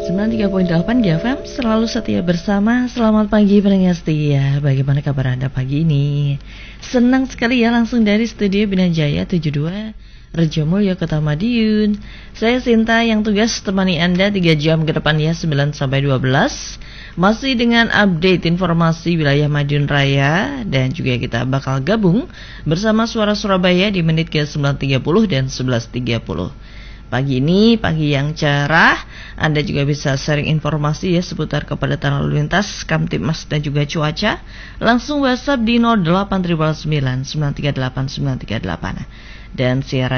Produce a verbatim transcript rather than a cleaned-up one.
sembilan puluh tiga koma delapan G F M, selalu setia bersama. Selamat pagi pendengar setia. Bagaimana kabar Anda pagi ini? Senang sekali ya, langsung dari studio Binajaya tujuh puluh dua Rejo Mulyo, Kota Madiun. Saya Sinta yang tugas temani Anda tiga jam ke depan ya, sembilan sampai dua belas. Masih dengan update informasi wilayah Madiun Raya, dan juga kita bakal gabung bersama Suara Surabaya di menit ke sembilan tiga puluh dan sebelas tiga puluh. Pagi ini, pagi yang cerah, Anda juga bisa sharing informasi ya seputar kepadatan lalu lintas, Kamtibmas dan juga cuaca. Langsung WhatsApp di nol delapan sembilan sembilan sembilan tiga delapan sembilan tiga delapan. Dan siaran